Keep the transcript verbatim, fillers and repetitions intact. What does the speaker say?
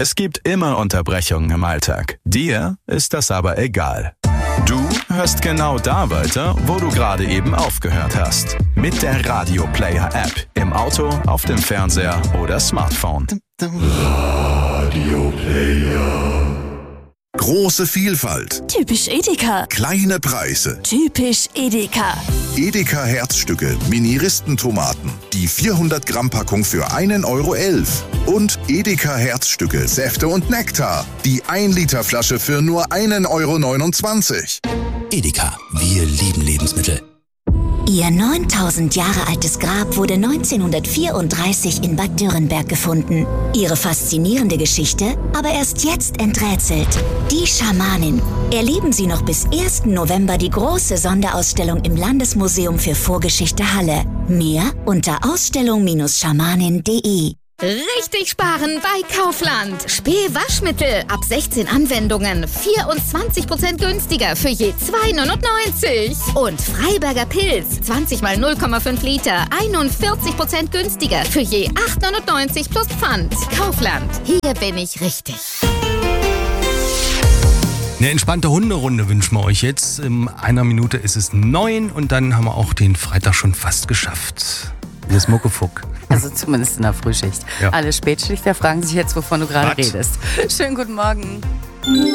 Es gibt immer Unterbrechungen im Alltag. Dir ist das aber egal. Du hörst genau da weiter, wo du gerade eben aufgehört hast. Mit der Radio Player App. Im Auto, auf dem Fernseher oder Smartphone. Radio Player. Große Vielfalt. Typisch Edeka. Kleine Preise. Typisch Edeka. Edeka Herzstücke, Mini-Ristentomaten. Die vierhundert Gramm Packung für einen Euro elf. Und Edeka Herzstücke, Säfte und Nektar. Die ein Liter Flasche für nur einen Euro neunundzwanzig. Edeka, wir lieben Lebensmittel. Ihr neuntausend Jahre altes Grab wurde neunzehnhundertvierunddreißig in Bad Dürrenberg gefunden. Ihre faszinierende Geschichte aber erst jetzt enträtselt. Die Schamanin. Erleben Sie noch bis ersten November die große Sonderausstellung im Landesmuseum für Vorgeschichte Halle. Mehr unter ausstellung schamanin punkt de. Richtig sparen bei Kaufland. Spee-Waschmittel ab sechzehn Anwendungen. vierundzwanzig Prozent günstiger für je zwei neunundneunzig. Und Freiberger Pilz. zwanzig mal null Komma fünf Liter. einundvierzig Prozent günstiger für je acht neunundneunzig plus Pfand. Kaufland. Hier bin ich richtig. Eine entspannte Hunderunde wünschen wir euch jetzt. In einer Minute ist es neun und dann haben wir auch den Freitag schon fast geschafft. Das Muckefuck. Also zumindest in der Frühschicht. Ja. Alle Spätschichter fragen sich jetzt, wovon du gerade Was? redest. Schönen guten Morgen.